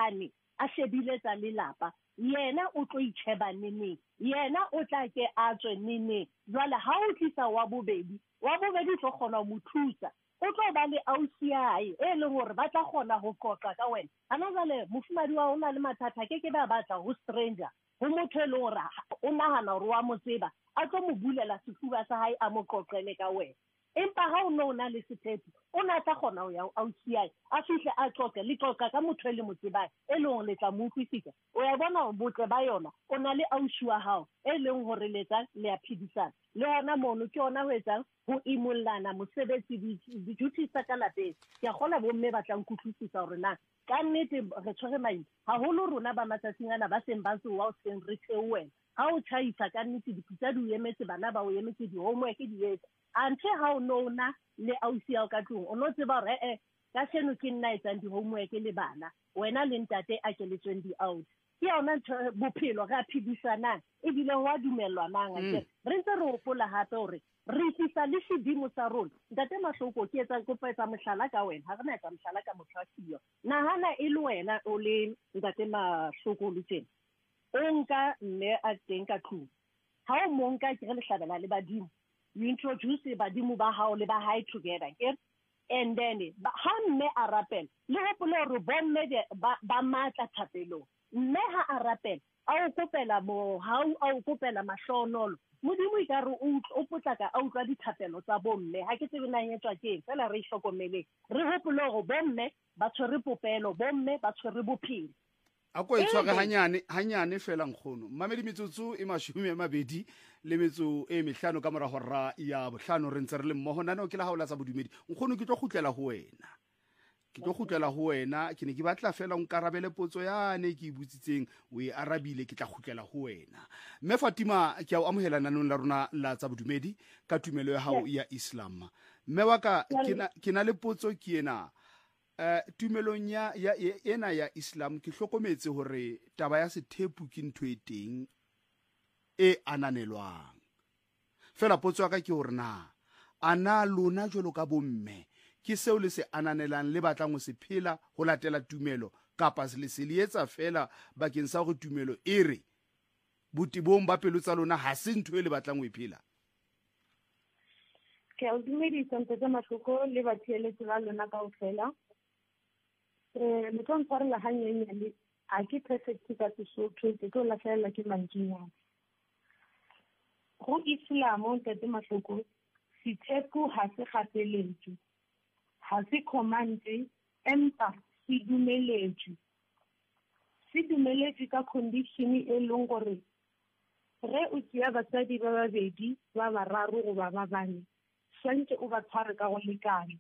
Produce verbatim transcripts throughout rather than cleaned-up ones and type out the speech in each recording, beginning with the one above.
hane a shebile tsa lelapa yena o tlo itsheba neneng yena o tla ke a tswe neneng jwale ha o tlisa wa bobedi wa bobedi tlo kgona mo thusa o tlo ba le ausi yae e leng hore ba tla kgona ho qoqa ka wena hana jwale mofumadi wa ona le mathata ke ke ba batla ho stranger ho motho e leng hore o nahana hore wa mo tseba a tlo mo bulela sefuba sa hae a mo qoqele ka wena empa ha o no na le sethepu o na tla kgona ho ya ausi yae a fihle a qoqe le qoqa ka motho le motsebae e leng le tla mo utlwisisa o ya bona botle ba yona o na le ausi wa hao e leng hore letsa le ya phedisana le hona mono ke ona ho etsang ho imullana mosebetsi di duties tsa ka lapeng ke a gola bomme ba tlang kutlwisisa hore na ka nnete re tshwere mai haholo rona ba matsatsing ana ba seng ba se wa o seng re theowela ha o tšhaisa ka nnete dipitsa di o emetse bana ba o emetse di-homework di etsa ante ha o nona le ausi ya ka tlong o no tseba hore eh ka seno ke nna etsang di-homework le bana wena le ntate a keletsweng di-out ke yona bophelo re a phedisanang ebile ho a dumellwanang akere re ntse re hopola hape hore re fisa le sedimo sa rona ntate Mahloko ke etsa kopa etsa mohlala ka wena ha re na etsa mohlala ka motho a siyo nahana e le wena o le ntate Mahloko le tjena o nka mme a teng ka tlung ha o mo nka ke re le hlabela le badimo you introduce badimo ba hao le ba hae together ke and then ha mme a rapela le hopole hore bomme ba matla thapelong mme ha a rapela a o kopela mo ha o kopela mahlonolo modimo e ka re o potlaka a utlwa dithapelo tsa bomme ha ke tsebe nang etswa ke fela re hlokomele re hopole hore bomme ba tshwere popelo bomme ba tshwere bophelo a ko e tshware hanyane hanyane fela nkgono mamedi metsotso e mashome a mabedi le metso e mehlano ka mora hora ya bohlano re ntse re le mmoho nane ke la haola tsa bodumedi nkgono ke tlo khutlela ho wena ke tlo khutlela ho wena ke ne ke batla fela nkarabele potso yane ke ibutsitseng o e arabile ke tla khutlela ho wena mme Fatima ke a o amohela nanong la rona la tsa bodumedi ka tumelo ya hao ya Islam mme wa ka ke na le potso ke ena Uh, tumelong ya ya ena ya Islam ke hlokometse hore taba ya sethepu ke ntho e teng e ananelwang fela potso ya ka ke hore na ana lona jwalo ka bomme ke seo le se ananelang le batlang ho se phela ho latela tumelo kapa se le se le etsa fela bakeng sa hore tumelo e re botibong ba pelo tsa lona ha se ntho e le batlang ho e phela ke a dumedisa ntate Mahloko le batheletsi ba lona kaofela eh motho o ntshwarela hanyenyane a ke perfect ka Sesotho ke tlo lahlela ke mantsinyana go Islam ntate Mahloko sethepu ha se gateletswe ha se commande empa se dumeletswe se dumeletswe ka condition e leng gore re o tšea basadi ba babedi ba bararo go ba ba bane swantse o ba tshware ka go lekana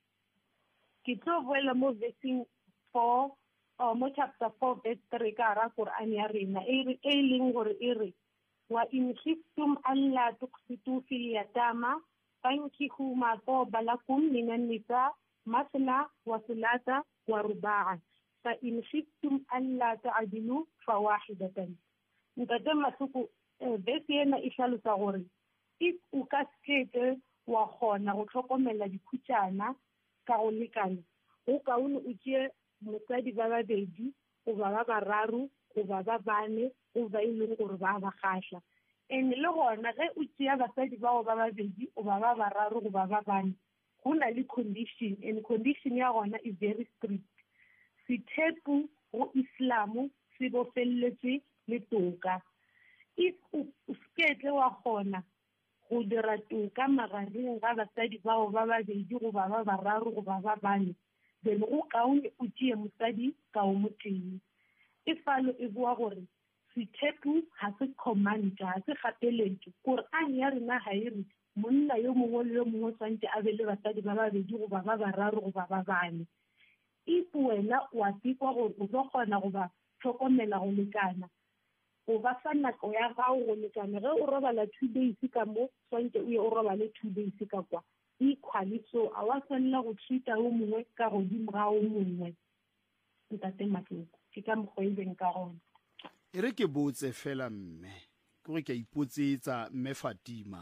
ke tlo boela mo versing four or mo chapter four verse three ka ra Qur'an ya rena e leng gore e re wa in khiftum alla tuqsitu fil yatama fankihu ma taba lakum minan nisa masna wa thulatha wa ruba'a fa in khiftum alla ta'dilu fawahidatan ntate Mahloko verse ena e hlalosa gore if o ka skete wa khona go tlhokomela dikhutshana ka go lekana o kaone o tšee mosadi ba babedi o ba ba bararo o ba ba bane o ba ile gore ba ba gahla en le gona ge o tšea basadi bao ba babedi o ba ba bararo go ba ba bane go na le condition and condition ya gona is very strict sethepu go Islam se bofelletswe le toka if o sketle wa gona go dira toka magareng ga basadi bao ba babedi go ba ba bararo go ba ba bane then o kaone o tšee mosadi ka o moteng e falo e bua gore sethepu ha se command ha se gateletswe Qur'an ya rena ha e re monna yo mongwe le yo mongwe swantse a be le basadi ba babedi go ba ba bararo go ba ba bane if wena wa tikwa gore o tlo kgona go ba tlhokomela go lekana o ba fa nako ya gago go lekana ge o robala two days ka mo swantse o ye o robale two days ka kwa equally so a wa tshwanela go treata o mongwe ka godimo ga o mongwe ntate Mahloko ke ka mokgwebeng ka gona e re ke botse fela mme ke gore ke a ipotsetsa mme Fatima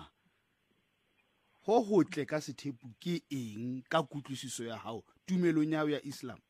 ho hotle ka sethepu ke eng ka kutlwisiso ya hao tumelong ya hao ya Islam